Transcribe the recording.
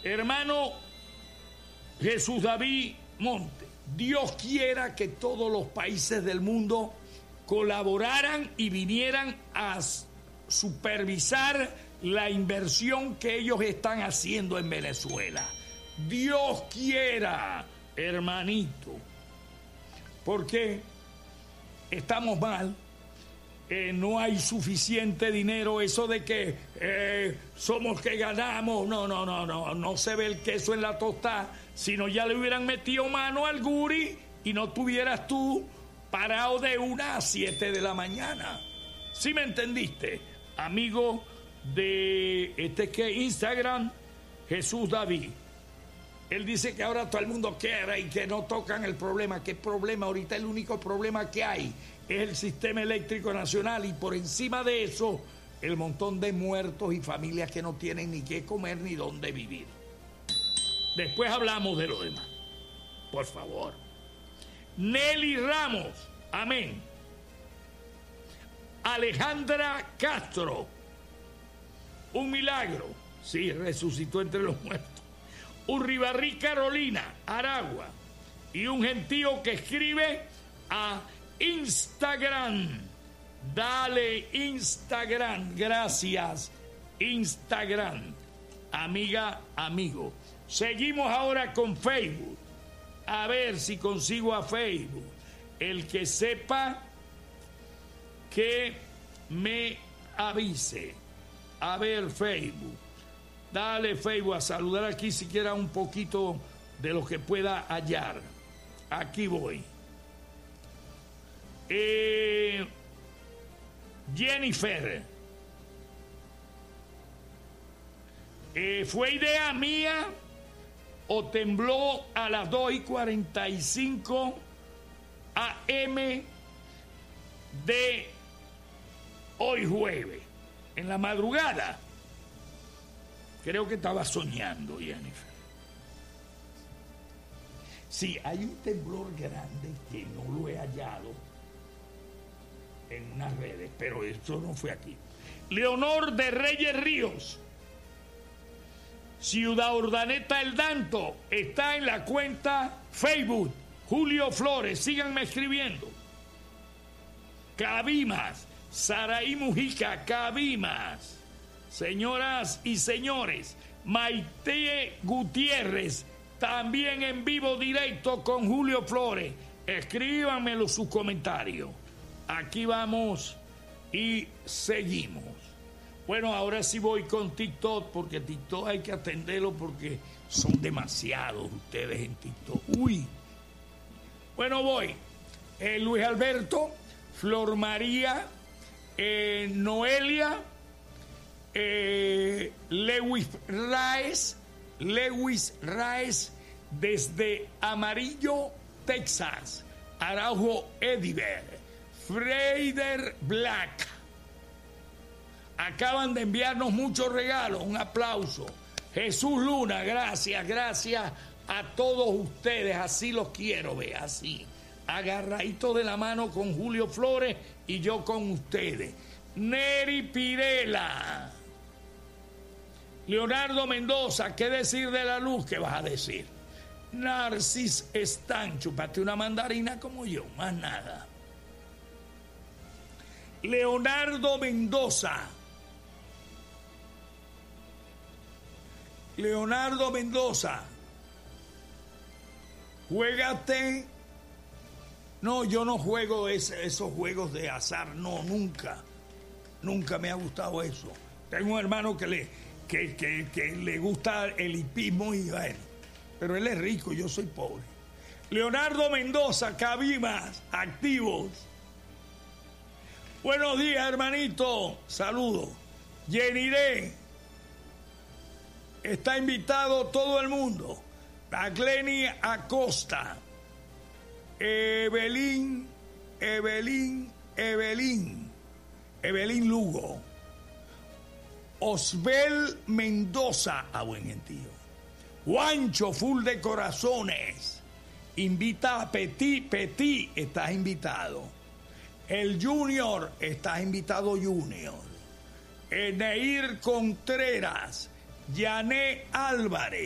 hermano Jesús David Monte, Dios quiera que todos los países del mundo colaboraran y vinieran a supervisar la inversión que ellos están haciendo en Venezuela. Dios quiera, hermanito, porque estamos mal. No hay suficiente dinero, eso de que somos que ganamos, no se ve el queso en la tostada, sino ya le hubieran metido mano al guri y no tuvieras tú parado de 1 a 7 de la mañana. ¿Sí me entendiste? Amigo de Instagram, Jesús David. Él dice que ahora todo el mundo quiere y que no tocan el problema. ¿Qué problema? Ahorita el único problema que hay es el sistema eléctrico nacional, y por encima de eso el montón de muertos y familias que no tienen ni qué comer ni dónde vivir. Después hablamos de lo demás, por favor. Nelly Ramos, amén. Alejandra Castro, un milagro, sí, resucitó entre los muertos. Urribarri Carolina, Aragua, y un gentío que escribe a Instagram. Dale Instagram, gracias Instagram, amiga, amigo. Seguimos ahora con Facebook. A ver si consigo a Facebook. El que sepa que me avise. A ver, Facebook. Dale, Facebook, a saludar aquí siquiera un poquito de lo que pueda hallar. Aquí voy. Jennifer. ¿Fue idea mía o tembló a las 2:45 AM de hoy jueves? En la madrugada. Creo que estaba soñando, Jennifer. Sí, hay un temblor grande que no lo he hallado en unas redes, pero eso no fue aquí. Leonor de Reyes Ríos, Ciudad Urdaneta El Danto, está en la cuenta Facebook Julio Flores, síganme escribiendo. Cabimas, Saraí Mujica, Cabimas. Señoras y señores, Maite Gutiérrez, también en vivo directo con Julio Flores. Escríbanmelo sus comentarios. Aquí vamos y seguimos. Bueno, ahora sí voy con TikTok, porque TikTok hay que atenderlo porque son demasiados ustedes en TikTok. Uy. Bueno, voy. Luis Alberto, Flor María, Noelia, Lewis Raes desde Amarillo, Texas. Araujo Ediver, Freider Black. Acaban de enviarnos muchos regalos, un aplauso. Jesús Luna, gracias a todos ustedes, así los quiero ver, así, agarradito de la mano con Julio Flores y yo con ustedes. Neri Pirela, Leonardo Mendoza, ¿qué decir de la luz? ¿Qué vas a decir? Narcis Stan, chúpate una mandarina como yo, más nada. Leonardo Mendoza, juégate. No, yo no juego esos juegos de azar, no, nunca me ha gustado eso. Tengo un hermano que le gusta el hipismo y bueno, pero él es rico, yo soy pobre. Leonardo Mendoza, Cabimas, activos. Buenos días, hermanito, saludos. Yeniré, está invitado todo el mundo. Agleni Acosta, Evelyn Lugo, Osbel Mendoza, a buen gentío. Juancho, full de corazones, invita a Petit, estás invitado. El Junior, estás invitado, Junior. Eneir Contreras, Yané Álvarez.